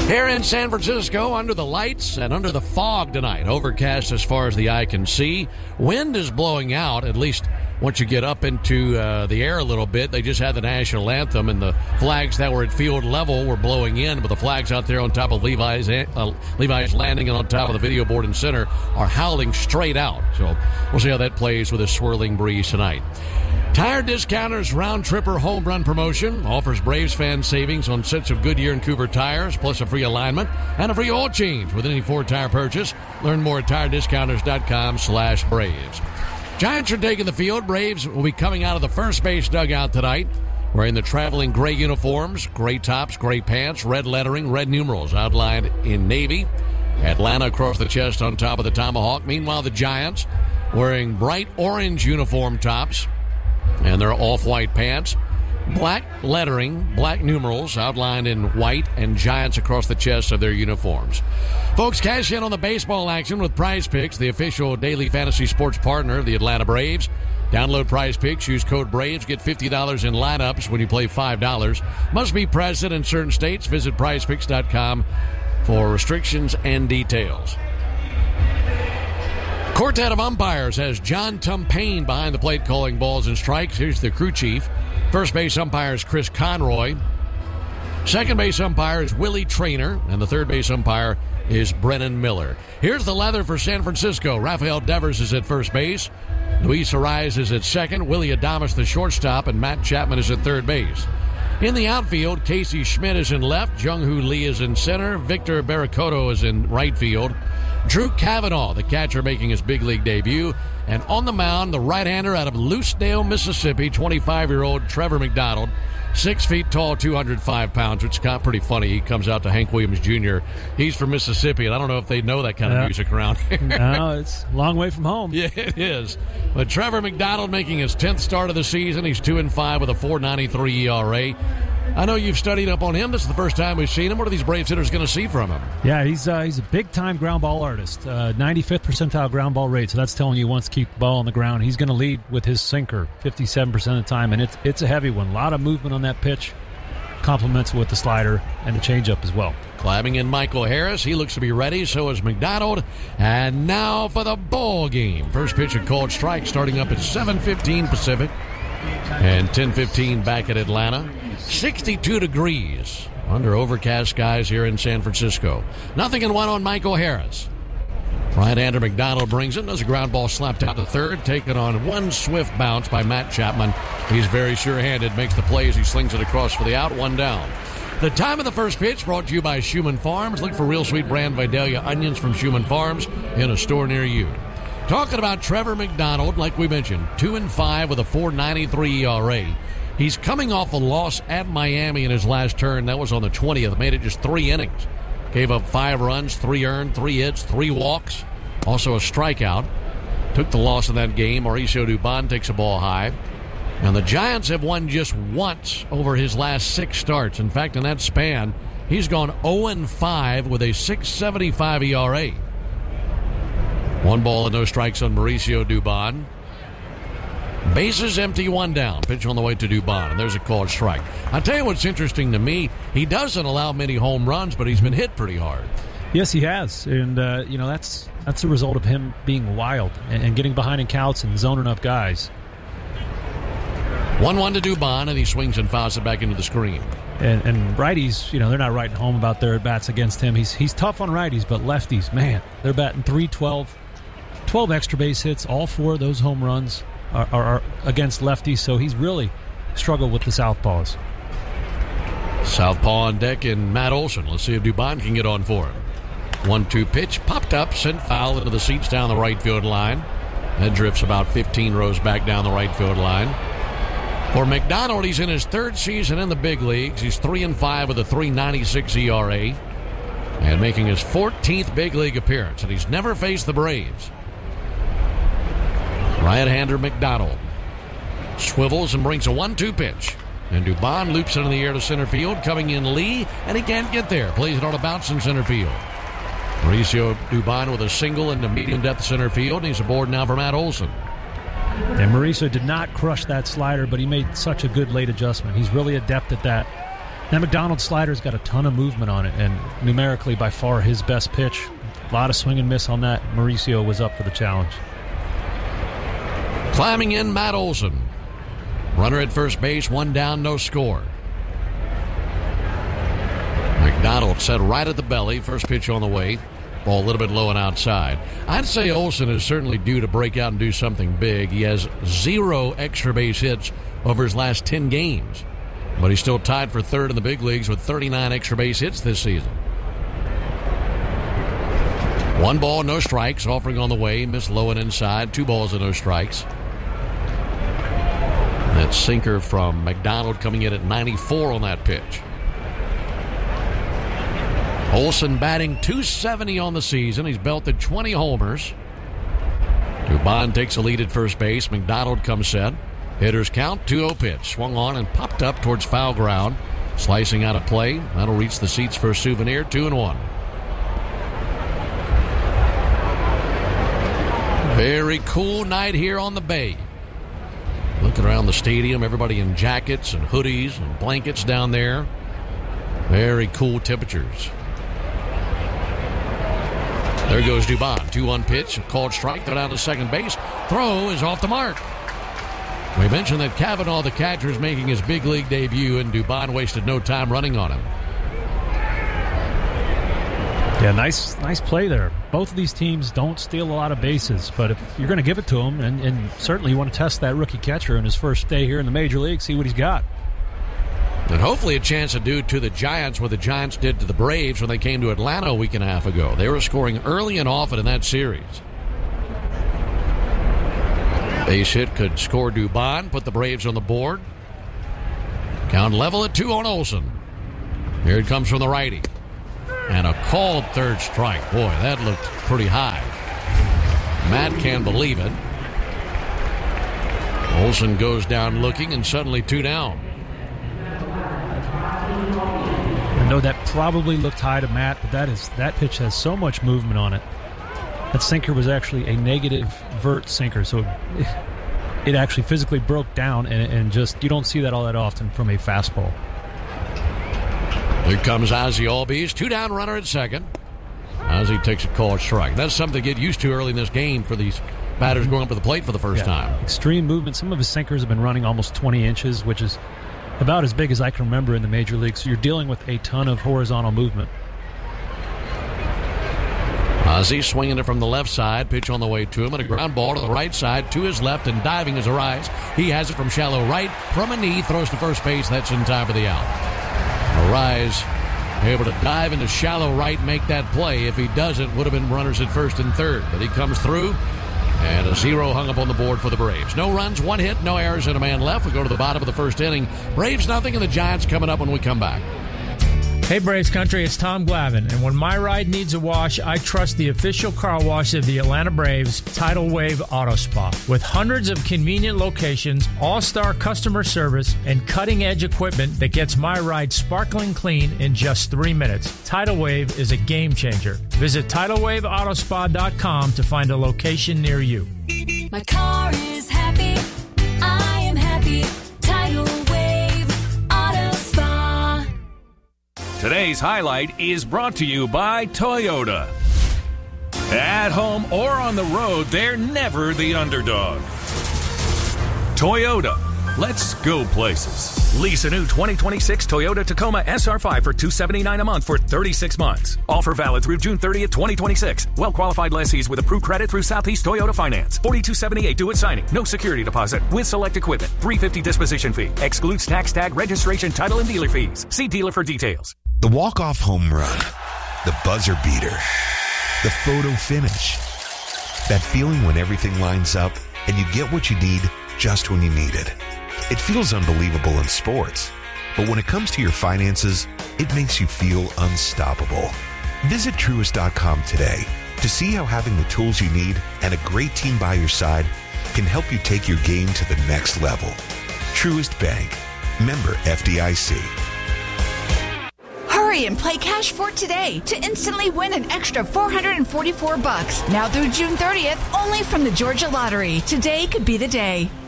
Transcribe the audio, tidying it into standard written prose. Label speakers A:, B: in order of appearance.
A: Here in San Francisco, under the lights and under the fog tonight. Overcast as far as the eye can see. Wind is blowing out, at least once you get up into the air a little bit. They just had the national anthem, and the flags that were at field level were blowing in, but the flags out there on top of Levi's Landing and on top of the video board and center are howling straight out. So we'll see how that plays with a swirling breeze tonight. Tire Discounters Round Tripper Home Run Promotion offers Braves fans savings on sets of Goodyear and Cooper tires, plus a free alignment and a free oil change with any Ford tire purchase. Learn more at tirediscounters.com/Braves. Giants are taking the field. Braves will be coming out of the first base dugout tonight, wearing the traveling gray uniforms, gray tops, gray pants, red lettering, red numerals outlined in navy. Atlanta across the chest on top of the tomahawk. Meanwhile, the Giants wearing bright orange uniform tops and their off-white pants. Black lettering, black numerals outlined in white, and Giants across the chest of their uniforms. Folks, cash in on the baseball action with Prize Picks, the official daily fantasy sports partner of the Atlanta Braves. Download Prize Picks, use code BRAVES, get $50 in lineups when you play $5. Must be present in certain states. Visit prizepicks.com for restrictions and details. Quartet of umpires has John Tumpane behind the plate calling balls and strikes. Here's the crew chief. First base umpire is Chris Conroy. Second base umpire is Willie Traynor. And the third base umpire is Brennan Miller. Here's the leather for San Francisco. Rafael Devers is at first base. Luis Arraez is at second. Willie Adames the shortstop. And Matt Chapman is at third base. In the outfield, Casey Schmidt is in left. Jung-Hoo Lee is in center. Victor Barracoto is in right field. Drew Cavanaugh, the catcher, making his big league debut. And on the mound, the right-hander out of Loosedale, Mississippi, 25-year-old Trevor McDonald, 6 feet tall, 205 pounds, which is kind of pretty funny. He comes out to Hank Williams Jr. He's from Mississippi, and I don't know if they know that kind of music around here.
B: No, it's a long way from home.
A: Yeah, it is. But Trevor McDonald making his 10th start of the season. He's 2-5 with a 4.93 ERA. I know you've studied up on him. This is the first time we've seen him. What are these Braves hitters going to see from him?
B: Yeah, he's a big-time ground ball artist. 95th percentile ground ball rate, so that's telling you wants to keep the ball on the ground. He's going to lead with his sinker 57% of the time, and it's a heavy one. A lot of movement on that pitch. Complements with the slider and the changeup as well.
A: Climbing in Michael Harris. He looks to be ready. So is McDonald. And now for the ball game. First pitch, a called strike, starting up at 7:15 Pacific and 10:15 back at Atlanta. 62 degrees under overcast skies here in San Francisco. 0-1 on Michael Harris. Right-hander McDonald brings it. Does a ground ball slapped out to third. Taken on one swift bounce by Matt Chapman. He's very sure-handed. Makes the play as he slings it across for the out. 1 down. The time of the first pitch brought to you by Schumann Farms. Look for real sweet brand Vidalia onions from Schumann Farms in a store near you. Talking about Trevor McDonald, like we mentioned, 2-5 with a 4.93 ERA. He's coming off a loss at Miami in his last turn. That was on the 20th. Made it just 3 innings. Gave up 5 runs, 3 earned, 3 hits, 3 walks. Also a strikeout. Took the loss in that game. Mauricio Dubon takes a ball high. And the Giants have won just once over his last 6 starts. In fact, in that span, he's gone 0-5 with a 6.75 ERA. 1 ball and no strikes on Mauricio Dubon. Bases empty, 1 down. Pitch on the way to Dubon, and there's a called strike. I'll tell you what's interesting to me. He doesn't allow many home runs, but he's been hit pretty hard.
B: Yes, he has. And, that's the result of him being wild and getting behind in counts and zoning up guys.
A: 1-1 to Dubon, and he swings and fouls it back into the screen.
B: And righties, they're not writing home about their at-bats against him. He's tough on righties, but lefties, man, they're batting .312. 12 extra base hits, all 4 of those home runs are against lefties, so he's really struggled with the southpaws.
A: Southpaw on deck and Matt Olson. Let's see if Dubon can get on for him. 1-2 pitch, popped up, sent foul into the seats down the right field line. That drifts about 15 rows back down the right field line. For McDonald, he's in his 3rd season in the big leagues. He's 3-5 with a 3.96 ERA and making his 14th big league appearance, and he's never faced the Braves. Right-hander McDonald swivels and brings a 1-2 pitch. And Dubon loops into the air to center field. Coming in Lee, and he can't get there. Plays it on a bounce in center field. Mauricio Dubon with a single into medium depth center field. And he's aboard now for Matt Olson.
B: And Mauricio did not crush that slider, but he made such a good late adjustment. He's really adept at that. That McDonald slider's got a ton of movement on it, and numerically by far his best pitch. A lot of swing and miss on that. Mauricio was up for the challenge.
A: Climbing in, Matt Olson. Runner at first base, one down, no score. McDonald set right at the belly. First pitch on the way. Ball a little bit low and outside. I'd say Olson is certainly due to break out and do something big. He has 0 extra base hits over his last 10 games. But he's still tied for third in the big leagues with 39 extra base hits this season. 1 ball, no strikes. Offering on the way. Missed low and inside. 2 balls and no strikes. That sinker from McDonald coming in at 94 on that pitch. Olson batting .270 on the season. He's belted 20 homers. Dubon takes a lead at first base. McDonald comes set. Hitters count, 2-0 pitch. Swung on and popped up towards foul ground. Slicing out of play. That'll reach the seats for a souvenir. 2-1. Very cool night here on the Bay. Looking around the stadium, everybody in jackets and hoodies and blankets down there. Very cool temperatures. There goes Dubon. 2-1 pitch. Called strike. They're down to second base. Throw is off the mark. We mentioned that Cavanaugh, the catcher, is making his big league debut, and Dubon wasted no time running on him.
B: Yeah, nice play there. Both of these teams don't steal a lot of bases, but if you're going to give it to him, and certainly you want to test that rookie catcher in his first day here in the Major League, see what he's got.
A: And hopefully a chance to do to the Giants what the Giants did to the Braves when they came to Atlanta a week and a half ago. They were scoring early and often in that series. Base hit could score Dubon, put the Braves on the board. Count level at 2 on Olson. Here it comes from the righty. And a called third strike. Boy, that looked pretty high. Matt can't believe it. Olson goes down looking, and suddenly 2 down.
B: I know that probably looked high to Matt, but that pitch has so much movement on it. That sinker was actually a negative vert sinker, so it actually physically broke down, and just you don't see that all that often from a fastball.
A: Here comes Ozzie Albies, 2 down runner at second. Ozzie takes a called strike. That's something to get used to early in this game for these batters going up to the plate for the first time.
B: Extreme movement. Some of his sinkers have been running almost 20 inches, which is about as big as I can remember in the Major League. So you're dealing with a ton of horizontal movement.
A: Ozzie swinging it from the left side. Pitch on the way to him, and a ground ball to the right side to his left, and diving is Arise. He has it from shallow right, from a knee, throws to first base. That's in time for the out. Arise able to dive into shallow right, make that play. If he doesn't, would have been runners at first and third. But he comes through, and a 0 hung up on the board for the Braves. No runs, 1 hit, no errors, and a man left. We go to the bottom of the first inning. Braves nothing, and the Giants coming up when we come back.
C: Hey Braves Country, it's Tom Glavine, and when my ride needs a wash, I trust the official car wash of the Atlanta Braves, Tidal Wave Auto Spa. With hundreds of convenient locations, all-star customer service, and cutting-edge equipment that gets my ride sparkling clean in just 3 minutes, Tidal Wave is a game changer. Visit TidalWaveAutoSpa.com to find a location near you.
D: My car is happy, I am happy, Tidal Wave Auto Spa.
E: Today's highlight is brought to you by Toyota. At home or on the road, they're never the underdog. Toyota. Let's go places. Lease a new 2026 Toyota Tacoma SR5 for $279 a month for 36 months. Offer valid through June 30th, 2026. Well-qualified lessees with approved credit through Southeast Toyota Finance. $42.78 due at signing. No security deposit. With select equipment. $350 disposition fee. Excludes tax tag, registration, title, and dealer fees. See dealer for details.
F: The walk-off home run. The buzzer beater. The photo finish. That feeling when everything lines up and you get what you need just when you need it. It feels unbelievable in sports, but when it comes to your finances, it makes you feel unstoppable. Visit Truist.com today to see how having the tools you need and a great team by your side can help you take your game to the next level. Truist Bank. Member FDIC.
G: Hurry and play Cash for today to instantly win an extra $444. Now through June 30th, only from the Georgia Lottery. Today could be the day.